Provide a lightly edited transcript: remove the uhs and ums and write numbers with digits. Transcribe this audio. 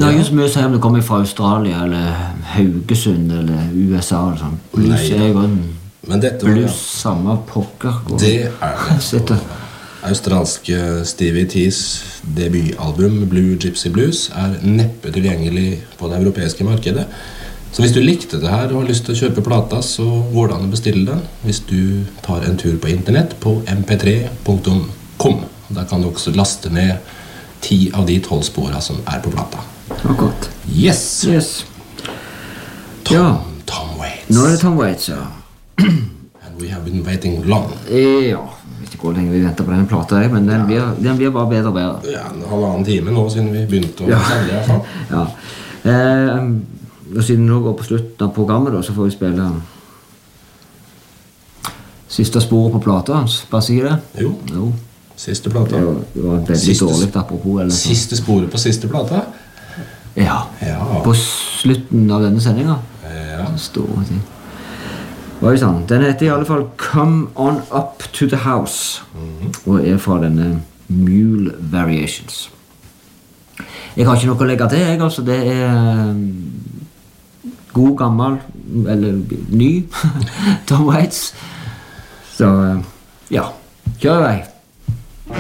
Det er ikke så mye å si om det kommer fra Australia eller Haugesund eller USA eller sånn. Blues er jo en blues samme pokker. Det det. Australske Stevie T's debutalbum Blue Gypsy Blues er neppe tilgjengelig på det europeiske markedet. Så hvis du likte det her og har lyst til å kjøpe plata, så går det an å bestille den hvis du tar en tur på internett på mp3.com. Der kan du også laste ned 10 av de 12 sporene som er på plata. Akkurat. Yes. Tom Waits. Nå er det Tom Waits, ja. And we have been waiting long. Ja, jeg vet ikke hvor lenge vi venter på denne plata, men den blir bare bedre og bedre. Ja, en halvannen time nå siden vi begynte å sende det. Ja. Og siden nå går på slutten av programmet, da, så får vi spille siste sporet på plata hans. Bare si det. Jo. Siste plata. Det var veldig dårligt apropos. Eller sånn. Siste sporet på siste plata? Ja. På slutten av denne sendingen. Ja. Store ting. Hva er det sånn? Den heter i alle fall Come On Up To The House. Og er fra denne Mule Variations. Jeg har ikke noe å legge til, jeg, altså. Det er god, gammel, eller ny Tom Waits. Så, ja. Kjør i vei.